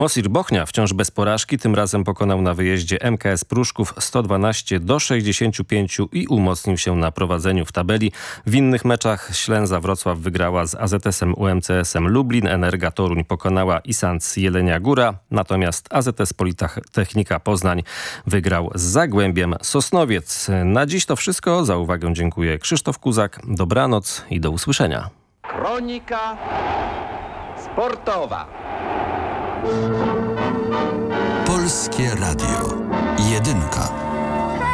Mosir Bochnia wciąż bez porażki, tym razem pokonał na wyjeździe MKS Pruszków 112-65 i umocnił się na prowadzeniu w tabeli. W innych meczach Ślęza Wrocław wygrała z AZS-em UMCS-em Lublin, Energa Toruń pokonała Isanc Jelenia Góra, natomiast AZS Politechnika Poznań wygrał z Zagłębiem Sosnowiec. Na dziś to wszystko. Za uwagę dziękuję Krzysztof Kuzak. Dobranoc i do usłyszenia. Kronika sportowa. Polskie Radio. Jedynka.